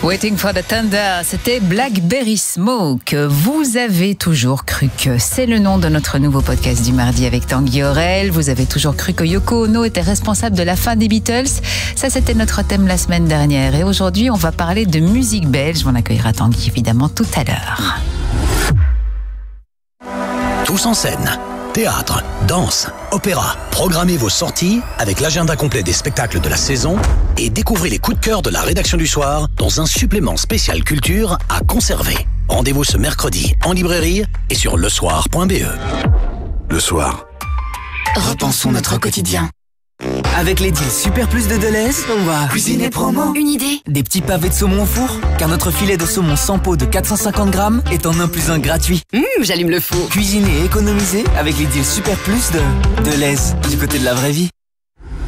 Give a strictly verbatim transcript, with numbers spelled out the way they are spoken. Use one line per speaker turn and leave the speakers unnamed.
Waiting for the Thunder, c'était Blackberry Smoke. Vous avez toujours cru que c'est le nom de notre nouveau podcast du mardi avec Tanguy Aurel. Vous avez toujours cru que Yoko Ono était responsable de la fin des Beatles. Ça, c'était notre thème la semaine dernière. Et aujourd'hui, on va parler de musique belge. On accueillera Tanguy évidemment tout à l'heure.
Tous en scène. Théâtre, danse, opéra. Programmez vos sorties avec l'agenda complet des spectacles de la saison et découvrez les coups de cœur de la rédaction du soir dans un supplément spécial culture à conserver. Rendez-vous ce mercredi en librairie et sur le soir point b e.
Le Soir.
Repensons notre quotidien.
Avec les deals Super Plus de Deleuze, on va
Cuisiner promo. Une idée.
Des petits pavés de saumon au four, car notre filet de saumon sans peau de quatre cent cinquante grammes est en un plus un gratuit.
Hum, j'allume le four.
Cuisiner et économiser avec les deals Super Plus de Deleuze, du côté de la vraie vie.